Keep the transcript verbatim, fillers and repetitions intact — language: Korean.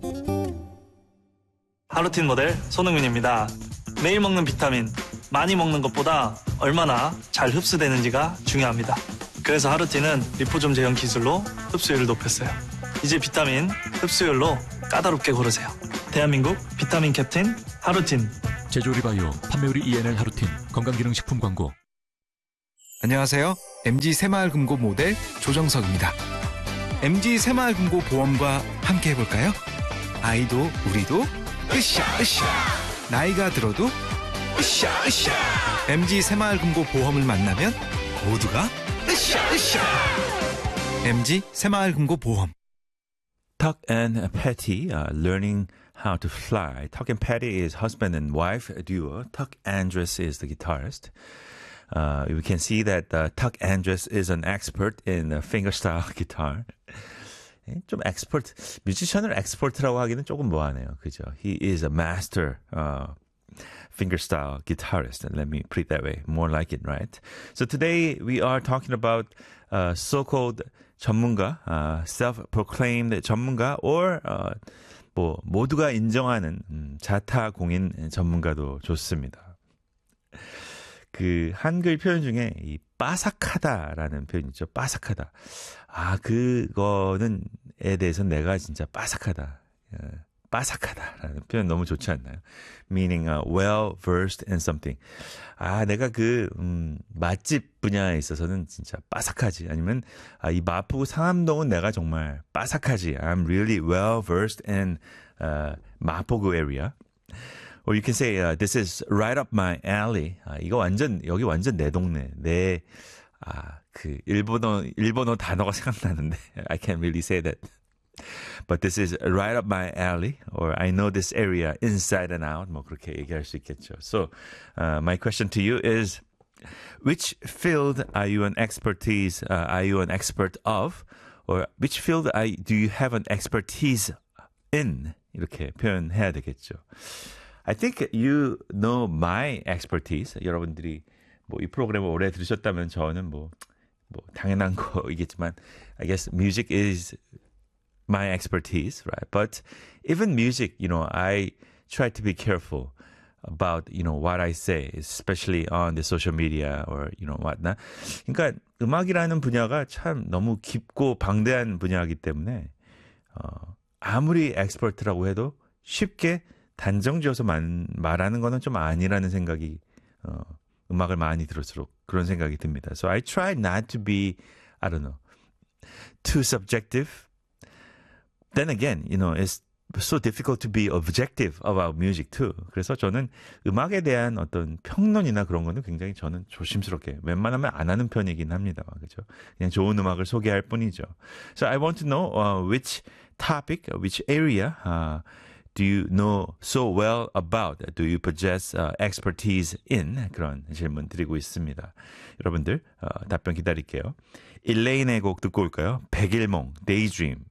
하루틴 모델 손흥민입니다. 매일 먹는 비타민, 많이 먹는 것보다 얼마나 잘 흡수되는지가 중요합니다. 그래서 하루틴은 리포좀 제형 기술로 흡수율을 높였어요. 이제 비타민 흡수율로 까다롭게 고르세요. 대한민국 비타민 캡틴 하루틴. 제조리 바이오 판매율이 이엔엘 하루틴 건강기능식품 광고. 안녕하세요. 엠지 새마을금고 모델 조정석입니다. 엠지 새마을금고 보험과 함께 해볼까요? 아이도 우리도 으쌰 으쌰. 나이가 들어도 으쌰 으쌰. 엠지 새마을금고 보험을 만나면 모두가 으쌰 으쌰. 엠지 새마을금고 보험. Tuck and Patty uh, learning how to fly. Tuck and Patty is husband and wife duo. Tuck Andress is the guitarist. Uh, we can see that uh, Tuck Andress is an expert in uh, fingerstyle guitar. 좀 expert, 뮤지션을 expert라고 하기는 조금 뭐하네요. 그죠? He is a master uh, fingerstyle guitarist. And let me put it that way. More like it, right? So today we are talking about uh, so-called 전문가, uh, self-proclaimed 전문가, or uh, 뭐 모두가 인정하는 음, 자타공인 전문가도 좋습니다. 그 한글 표현 중에 이 빠삭하다라는 표현 있죠. 빠삭하다. 아, 그거는 에 대해서 내가 진짜 빠삭하다. 빠삭하다라는 표현 너무 좋지 않나요? Meaning uh, well versed in something. 아, 내가 그 음, 맛집 분야에 있어서는 진짜 빠삭하지. 아니면 아, 이 마포구 상암동은 내가 정말 빠삭하지. I'm really well versed in uh, 마포구 area. Or you can say uh, this is right up my alley. 아, 이거 완전 여기 완전 내 동네. 내 아, 그 일본어 일본어 단어가 생각나는데 I can't really say that. But this is right up my alley, or I know this area inside and out. 뭐 그렇게 얘기할 수 있겠죠. So, uh, my question to you is, which field are you an expertise? Uh, are you an expert of, or which field are, do you have an expertise in? 이렇게 표현해야 되겠죠. I think you know my expertise. 여러분들이 뭐 이 프로그램을 오래 들으셨다면 저는 뭐, 뭐 당연한 거이겠지만, I guess music is my expertise, right? But even music, you know, I try to be careful about, you know, what I say, especially on the social media or, you know, whatnot. 그러니까 음악이라는 분야가 참 너무 깊고 방대한 분야이기 때문에 어, 아무리 엑스퍼트라고 해도 쉽게 단정지어서 말, 말하는 거는 좀 아니라는 생각이 어, 음악을 많이 들을수록 그런 생각이 듭니다. So I try not to be, I don't know, too subjective. Then again, you know, it's so difficult to be objective about music too. 그래서 저는 음악에 대한 어떤 평론이나 그런 거는 굉장히 저는 조심스럽게 웬만하면 안 하는 편이긴 합니다. 그렇죠? 그냥 좋은 음악을 소개할 뿐이죠. So I want to know uh, which topic, which area uh, do you know so well about? Do you possess uh, expertise in? 그런 질문 드리고 있습니다. 여러분들 어, 답변 기다릴게요. 일레인의 곡 듣고 올까요? 백일몽, Daydream.